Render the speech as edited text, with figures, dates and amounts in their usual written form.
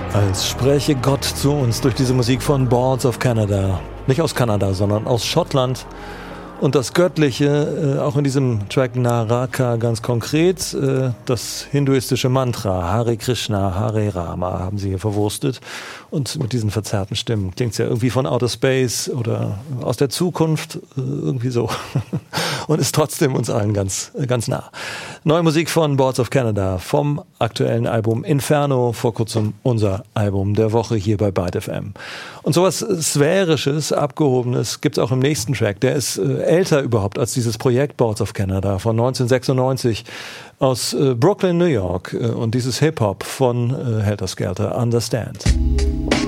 Als spräche Gott zu uns durch diese Musik von Boards of Canada. Nicht aus Kanada, sondern aus Schottland. Und das Göttliche, auch in diesem Track Naraka ganz konkret, das hinduistische Mantra Hare Krishna, Hare Rama haben sie hier verwurstet. Und mit diesen verzerrten Stimmen klingt es ja irgendwie von Outer Space oder aus der Zukunft, irgendwie so. Und ist trotzdem uns allen ganz nah. Neue Musik von Boards of Canada vom aktuellen Album Inferno, vor kurzem unser Album der Woche hier bei Byte FM. Und sowas Sphärisches, Abgehobenes gibt's auch im nächsten Track. Der ist älter überhaupt als dieses Projekt Boards of Canada von 1996 aus Brooklyn, New York. Und dieses Hip-Hop von Helter Skelter, Understand.